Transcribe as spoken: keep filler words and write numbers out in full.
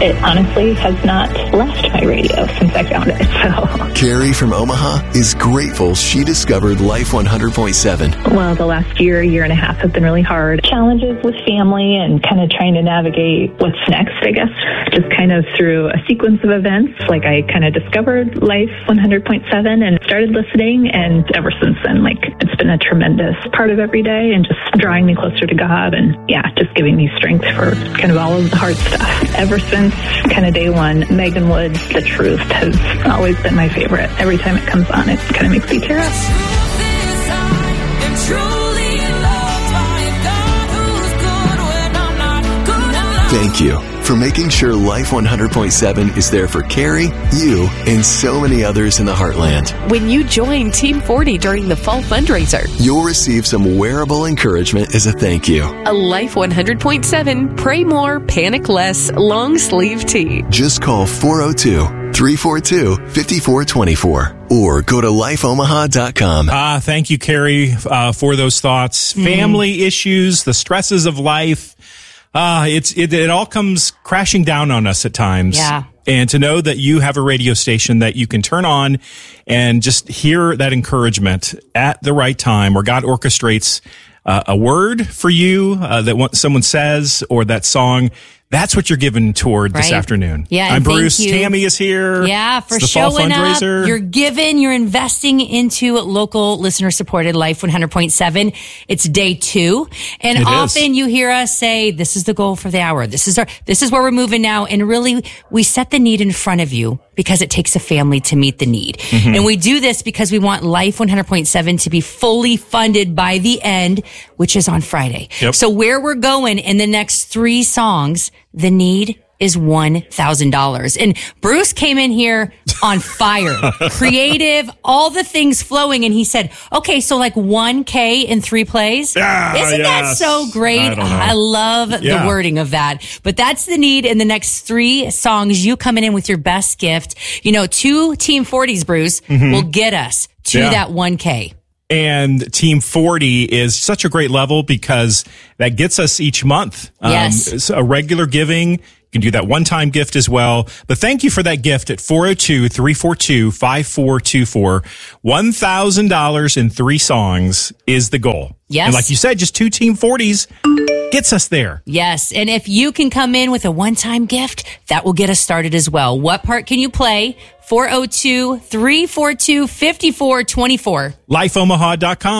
it honestly has not left my radio since I found it. So, Carrie from Omaha is grateful she discovered Life one hundred point seven. Well, the last year, year and a half have been really hard. Challenges with family and kind of trying to navigate what's next, I guess. Just kind of through a sequence of events, like I kind of discovered Life one hundred point seven and started listening, and ever since then, like, it's been a tremendous part of every day and just drawing me closer to God and, yeah, just giving me strength for kind of all of the hard stuff. Ever since kind of day one, Megan Wood's The Truth has always been my favorite. Every time it comes on, it kind of makes me tear up. Thank you for making sure Life one hundred point seven is there for Carrie, you, and so many others in the Heartland. When you join Team forty during the fall fundraiser, you'll receive some wearable encouragement as a thank you. A Life one hundred point seven Pray More, Panic Less long sleeve tee. Just call four oh two, three four two, five four two four or go to life omaha dot com. Ah, thank you, Carrie, uh, for those thoughts. Mm. Family issues, the stresses of life. Uh, it's, it, it all comes crashing down on us at times. Yeah. And to know that you have a radio station that you can turn on and just hear that encouragement at the right time, where God orchestrates uh, a word for you uh, that what someone says, or that song. That's what you're given toward right. this afternoon. Yeah, I'm Bruce. you. Tammy is here. Yeah, for it's the fall showing fundraiser. up. You're giving, you're investing into local listener supported Life one hundred point seven. It's day two. And It often is. you hear us say, this is the goal for the hour. This is our, this is where we're moving now. And really, we set the need in front of you because it takes a family to meet the need. Mm-hmm. And we do this because we want Life one hundred point seven to be fully funded by the end, which is on Friday. Yep. So where we're going in the next three songs, the need is one thousand dollars. And Bruce came in here on fire, creative, all the things flowing. And he said, okay, so like one K in three plays. Ah, Isn't that yes. so great? I don't know. I love Yeah. the wording of that. But that's the need in the next three songs. You coming in with your best gift. You know, two Team forties, Bruce, Mm-hmm. will get us to Yeah. that one K. And Team forty is such a great level because that gets us each month. Yes. Um, it's a regular giving. You can do that one-time gift as well. But thank you for that gift at four oh two, three four two, five four two four. one thousand dollars in three songs is the goal. Yes. And like you said, just two Team forties gets us there. Yes. And if you can come in with a one-time gift, that will get us started as well. What part can you play? four oh two, three four two, five four two four. life omaha dot com.